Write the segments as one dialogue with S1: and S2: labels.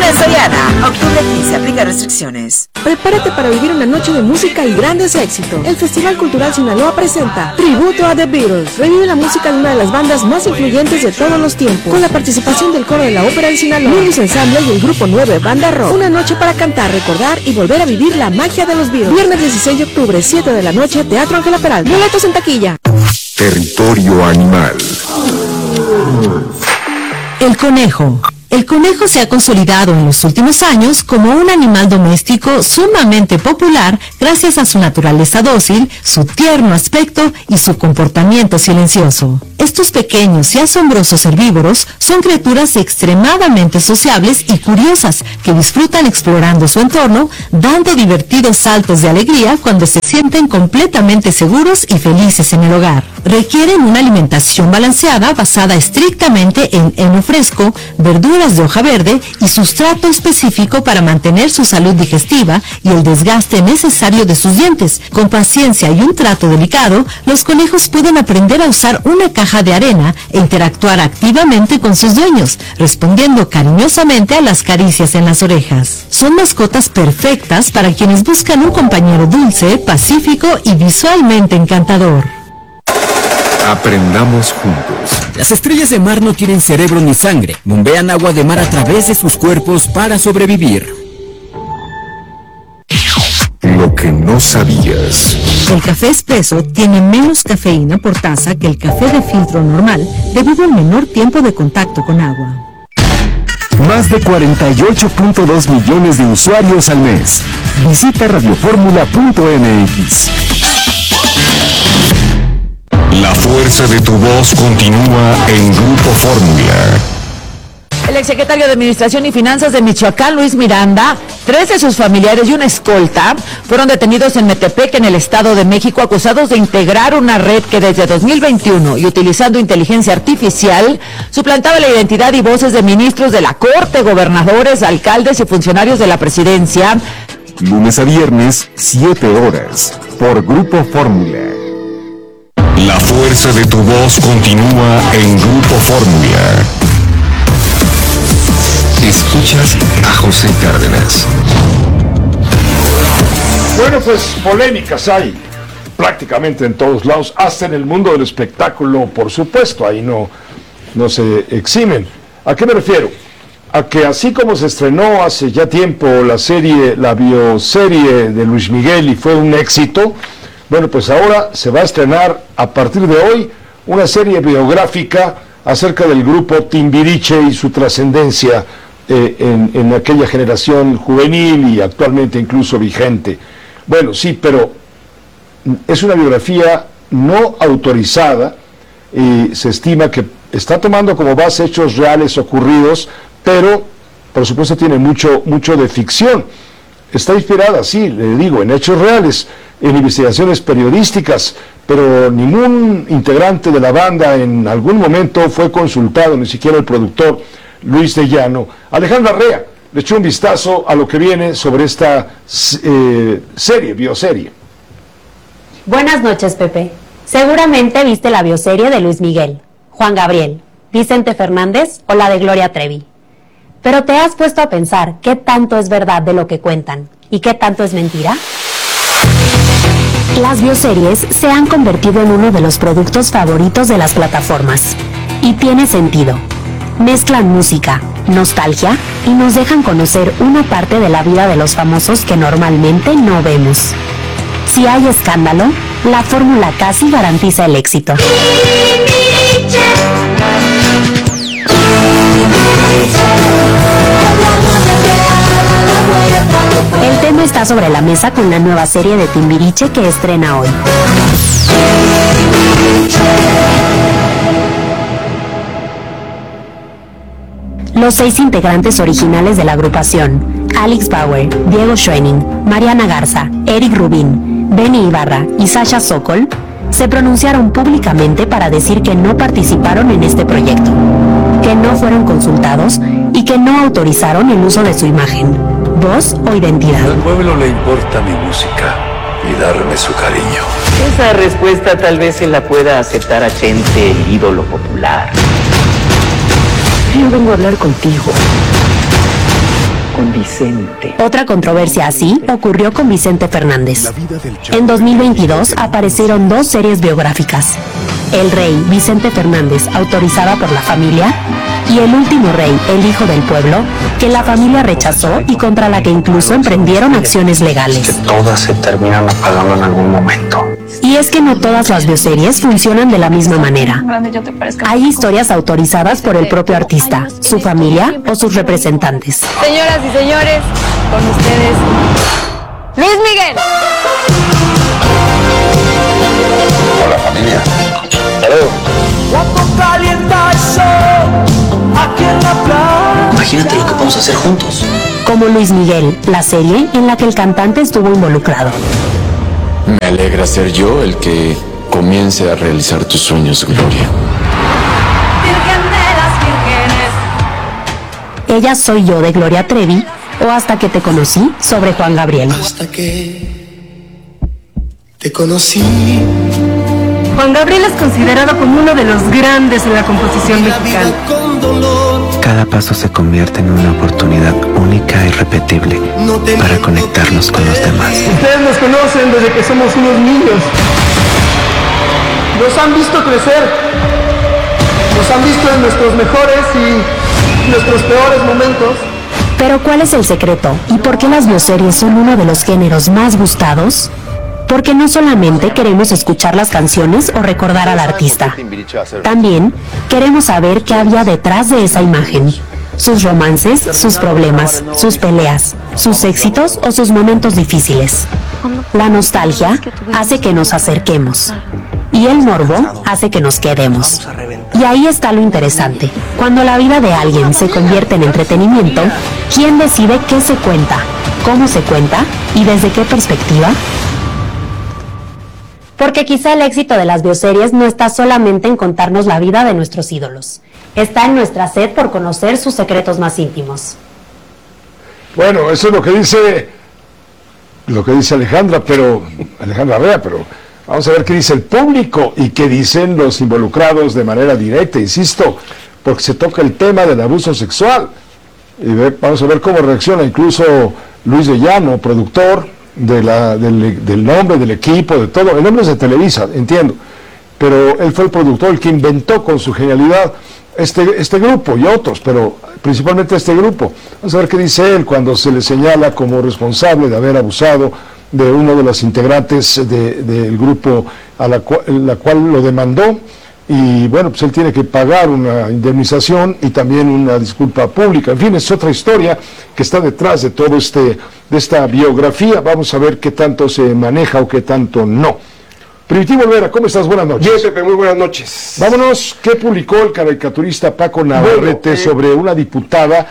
S1: en Soriana. Octubre 15, aplica restricciones.
S2: Prepárate para vivir una noche de música y grandes éxitos. El Festival Cultural Sinaloa presenta Tributo a The Beatles. Revive la música de una de las bandas más influyentes de todos los tiempos, con la participación del coro de la ópera de Sinaloa, Nimbus Ensemble y el grupo 9 Banda Rock. Una noche para cantar, recordar y volver a vivir la magia de los Beatles. Viernes 16 de octubre, 7 de la noche, Teatro Ángela Peralta. Boletos en taquilla.
S3: Territorio animal.
S4: El conejo. El conejo se ha consolidado en los últimos años como un animal doméstico sumamente popular gracias a su naturaleza dócil, su tierno aspecto y su comportamiento silencioso. Estos pequeños y asombrosos herbívoros son criaturas extremadamente sociables y curiosas que disfrutan explorando su entorno, dando divertidos saltos de alegría cuando se sienten completamente seguros y felices en el hogar. Requieren una alimentación balanceada basada estrictamente en heno fresco, verduras de hoja verde y sustrato específico para mantener su salud digestiva y el desgaste necesario de sus dientes. Con paciencia y un trato delicado, los conejos pueden aprender a usar una caja de arena e interactuar activamente con sus dueños, respondiendo cariñosamente a las caricias en las orejas. Son mascotas perfectas para quienes buscan un compañero dulce, pacífico y visualmente encantador.
S3: Aprendamos juntos.
S5: Las estrellas de mar no tienen cerebro ni sangre. Bombean agua de mar a través de sus cuerpos para sobrevivir.
S3: Lo que no sabías.
S4: El café espresso tiene menos cafeína por taza que el café de filtro normal debido al menor tiempo de contacto con agua.
S6: Más de 48.2 millones de usuarios al mes. Visita radioformula.mx.
S3: La fuerza de tu voz continúa en Grupo Fórmula.
S1: El exsecretario de Administración y Finanzas de Michoacán, Luis Miranda, 3 de sus familiares y una escolta fueron detenidos en Metepec, en el Estado de México, acusados de integrar una red que desde 2021 y utilizando inteligencia artificial suplantaba la identidad y voces de ministros de la Corte, gobernadores, alcaldes y funcionarios de la presidencia.
S6: Lunes a viernes, 7 horas, por Grupo Fórmula.
S3: La fuerza de tu voz continúa en Grupo Fórmula. Escuchas a José Cárdenas.
S7: Bueno, pues polémicas hay prácticamente en todos lados, hasta en el mundo del espectáculo, por supuesto, ahí no se eximen. ¿A qué me refiero? A que así como se estrenó hace ya tiempo la bioserie de Luis Miguel y fue un éxito, bueno, pues ahora se va a estrenar a partir de hoy una serie biográfica acerca del grupo Timbiriche y su trascendencia en aquella generación juvenil y actualmente incluso vigente. Bueno, sí, pero es una biografía no autorizada y se estima que está tomando como base hechos reales ocurridos, pero por supuesto tiene mucho de ficción. Está inspirada, sí, le digo, en hechos reales, en investigaciones periodísticas, pero ningún integrante de la banda en algún momento fue consultado, ni siquiera el productor Luis de Llano. Alejandra Rea le echó un vistazo a lo que viene sobre esta bioserie.
S8: Buenas noches, Pepe. Seguramente viste la bioserie de Luis Miguel, Juan Gabriel, Vicente Fernández o la de Gloria Trevi. Pero ¿te has puesto a pensar qué tanto es verdad de lo que cuentan y qué tanto es mentira? Las bioseries se han convertido en uno de los productos favoritos de las plataformas. Y tiene sentido. Mezclan música, nostalgia y nos dejan conocer una parte de la vida de los famosos que normalmente no vemos. Si hay escándalo, la fórmula casi garantiza el éxito. El tema está sobre la mesa con la nueva serie de Timbiriche que estrena hoy. Los 6 integrantes originales de la agrupación, Alex Bauer, Diego Schoening, Mariana Garza, Eric Rubin, Benny Ibarra y Sasha Sokol, se pronunciaron públicamente para decir que no participaron en este proyecto, que no fueron consultados y que no autorizaron el uso de su imagen, voz o identidad.
S9: Al pueblo le importa mi música y darme su cariño.
S10: Esa respuesta tal vez se la pueda aceptar a Chente, el ídolo popular.
S8: Yo vengo a hablar contigo.
S10: con Vicente.
S8: Otra controversia así ocurrió con Vicente Fernández. En 2022 aparecieron 2 series biográficas: El Rey, Vicente Fernández, autorizada por la familia, y El Último Rey, el Hijo del Pueblo, que la familia rechazó y contra la que incluso emprendieron acciones legales.
S11: Todas se terminan apagando en algún momento.
S8: Y es que no todas las bioseries funcionan de la misma manera. Hay historias autorizadas por el propio artista, su familia o sus representantes.
S12: Señoras y señores, con ustedes, Luis Miguel.
S9: Hola, familia. Saludos.
S11: Imagínate lo que vamos a hacer juntos.
S8: Como Luis Miguel, la serie en la que el cantante estuvo involucrado.
S13: Me alegra ser yo el que comience a realizar tus sueños, Gloria.
S12: Virgen de las vírgenes.
S8: Ella soy yo, de Gloria Trevi, o Hasta que te conocí, sobre Juan Gabriel.
S14: Hasta que te conocí.
S15: Juan Gabriel es considerado como uno de los grandes en la composición mexicana.
S16: Cada paso se convierte en una oportunidad única e irrepetible para conectarnos con los demás.
S17: Ustedes nos conocen desde que somos unos niños. Nos han visto crecer. Nos han visto en nuestros mejores y nuestros peores momentos.
S8: Pero ¿cuál es el secreto? ¿Y por qué las bioseries son uno de los géneros más gustados? Porque no solamente queremos escuchar las canciones o recordar al artista, también queremos saber qué había detrás de esa imagen. Sus romances, sus problemas, sus peleas, sus éxitos o sus momentos difíciles. La nostalgia hace que nos acerquemos y el morbo hace que nos quedemos. Y ahí está lo interesante. Cuando la vida de alguien se convierte en entretenimiento, ¿quién decide qué se cuenta, cómo se cuenta y desde qué perspectiva? Porque quizá el éxito de las bioseries no está solamente en contarnos la vida de nuestros ídolos. Está en nuestra sed por conocer sus secretos más íntimos.
S7: Bueno, eso es lo que dice Alejandra Rea, pero vamos a ver qué dice el público y qué dicen los involucrados de manera directa, insisto, porque se toca el tema del abuso sexual. Y vamos a ver cómo reacciona incluso Luis de Llano, productor del nombre, del equipo, de todo. El nombre es de Televisa, entiendo, pero él fue el productor, el que inventó con su genialidad este grupo y otros, pero principalmente este grupo. Vamos a ver qué dice él cuando se le señala como responsable de haber abusado de uno de los integrantes del grupo a la cual lo demandó. Y bueno, pues él tiene que pagar una indemnización y también una disculpa pública. En fin, es otra historia que está detrás de todo de esta biografía. Vamos a ver qué tanto se maneja o qué tanto no. Primitivo Olvera, ¿cómo estás? Buenas noches.
S18: Bien, Pepe, muy buenas noches.
S7: Vámonos, ¿qué publicó el caricaturista Paco Navarrete sobre una diputada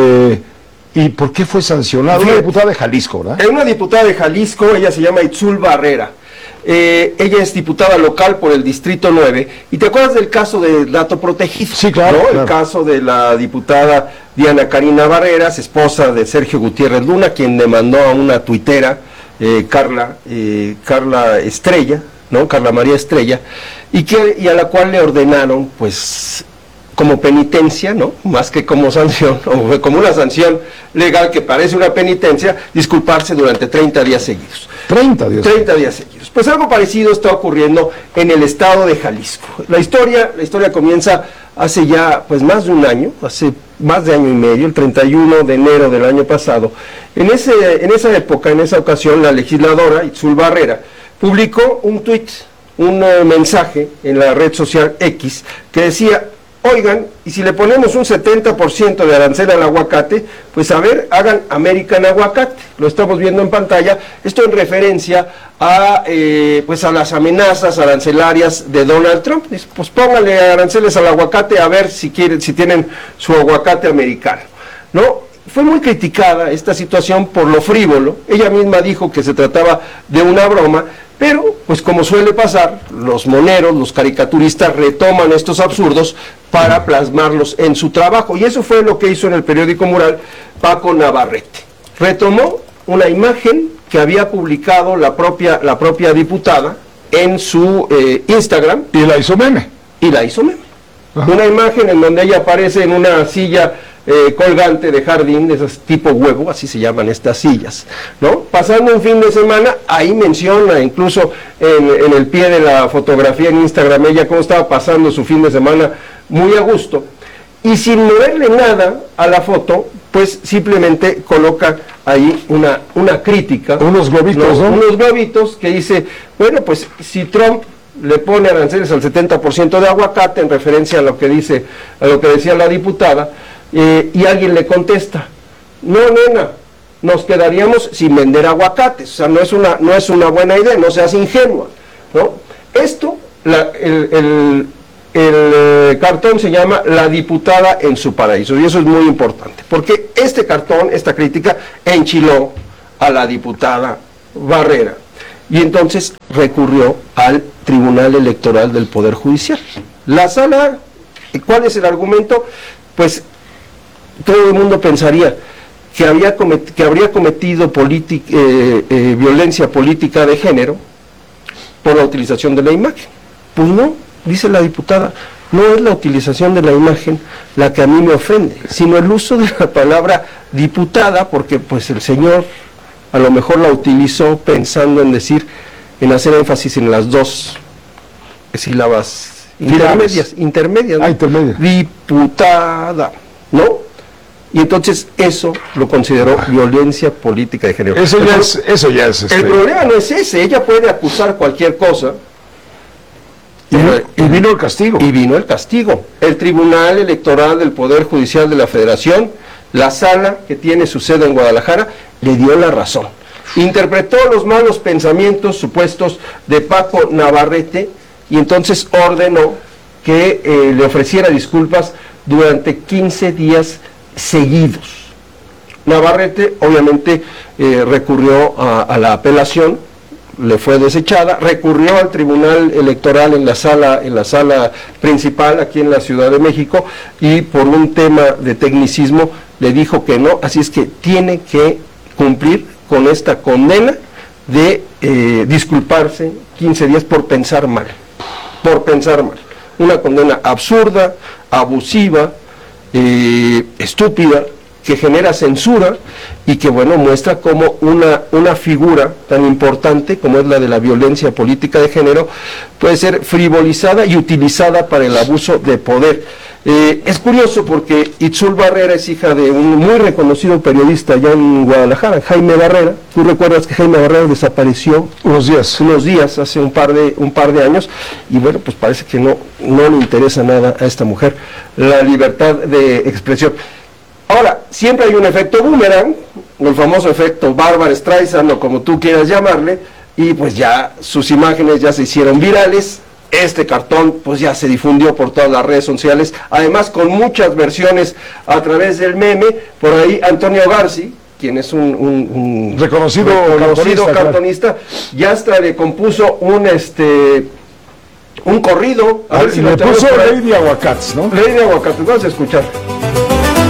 S7: y por qué fue sancionada? Una diputada de Jalisco, ¿verdad?
S18: Una diputada de Jalisco, ella se llama Itzul Barrera. Ella es diputada local por el Distrito 9. ¿Y te acuerdas del caso del dato protegido?
S7: Sí, claro,
S18: ¿no?
S7: claro.
S18: El caso de la diputada Diana Karina Barreras, esposa de Sergio Gutiérrez Luna, quien demandó a una tuitera, Carla Estrella, ¿no? Carla María Estrella, y a la cual le ordenaron, pues, como penitencia, ¿no? Más que como sanción, o como una sanción legal que parece una penitencia, disculparse durante 30 días seguidos.
S7: 30 días
S18: seguidos. Pues algo parecido está ocurriendo en el estado de Jalisco. La historia comienza hace ya pues más de un año, hace más de año y medio, el 31 de enero del año pasado. En esa época, en esa ocasión, la legisladora Itzul Barrera publicó un tuit, un mensaje en la red social X que decía: oigan, y si le ponemos un 70% de arancel al aguacate, pues a ver, hagan American Aguacate. Lo estamos viendo en pantalla. Esto en referencia a a las amenazas arancelarias de Donald Trump. Pues pónganle aranceles al aguacate a ver si tienen su aguacate americano, ¿no? Fue muy criticada esta situación por lo frívolo. Ella misma dijo que se trataba de una broma, pero, pues como suele pasar, los moneros, los caricaturistas retoman estos absurdos para plasmarlos en su trabajo. Y eso fue lo que hizo en el periódico Mural Paco Navarrete. Retomó una imagen que había publicado la propia diputada en su Instagram.
S7: Y la hizo meme.
S18: Ajá. Una imagen en donde ella aparece en una silla colgante de jardín, de esos tipo huevo, así se llaman estas sillas, ¿no? Pasando un fin de semana, ahí menciona incluso en el pie de la fotografía en Instagram ella cómo estaba pasando su fin de semana muy a gusto, y sin moverle nada a la foto, pues simplemente coloca ahí una crítica.
S7: Unos globitos, ¿no?
S18: Unos globitos que dice, bueno, pues si Trump le pone aranceles al 70% de aguacate, en referencia a lo que decía la diputada, y alguien le contesta, no, nena, nos quedaríamos sin vender aguacates, o sea, no es una buena idea, no seas ingenua, ¿no? Esto, el cartón se llama La diputada en su paraíso, y eso es muy importante, porque este cartón, esta crítica, enchiló a la diputada Barrera, y entonces recurrió al Tribunal Electoral del Poder Judicial. La sala, ¿cuál es el argumento? Pues todo el mundo pensaría que habría cometido violencia política de género por la utilización de la imagen. Pues no, dice la diputada, no es la utilización de la imagen la que a mí me ofende, sino el uso de la palabra diputada, porque pues el señor a lo mejor la utilizó pensando en hacer énfasis en las dos sílabas intermedias, ¿no?
S7: Intermedias.
S18: Diputada, ¿no? Y entonces eso lo consideró violencia política de género.
S7: Eso ya es.
S18: El problema no es ese, ella puede acusar cualquier cosa.
S7: Y vino el castigo.
S18: Y vino el castigo. El Tribunal Electoral del Poder Judicial de la Federación, la sala que tiene su sede en Guadalajara, le dio la razón. Interpretó los malos pensamientos supuestos de Paco Navarrete y entonces ordenó que le ofreciera disculpas durante 15 días seguidos. Navarrete obviamente recurrió a la apelación, le fue desechada, recurrió al Tribunal Electoral en la sala principal aquí en la Ciudad de México, y por un tema de tecnicismo le dijo que no, así es que tiene que cumplir con esta condena de disculparse 15 días por pensar mal, una condena absurda, abusiva, estúpida, que genera censura y que, bueno, muestra cómo una figura tan importante como es la de la violencia política de género puede ser frivolizada y utilizada para el abuso de poder. Es curioso porque Itzul Barrera es hija de un muy reconocido periodista allá en Guadalajara, Jaime Barrera. Tú recuerdas que Jaime Barrera desapareció unos días, hace un par de años, y bueno, pues parece que no le interesa nada a esta mujer la libertad de expresión. Ahora, siempre hay un efecto boomerang, el famoso efecto Barbra Streisand, o como tú quieras llamarle, y pues ya sus imágenes ya se hicieron virales. Este cartón pues ya se difundió por todas las redes sociales, además con muchas versiones a través del meme. Por ahí Antonio Garci, quien es un
S7: reconocido
S18: cartonista, ya hasta le compuso un corrido.
S7: A ver si le puso Ley de Aguacates, ¿no?
S18: Ley de Aguacates, vamos a escuchar.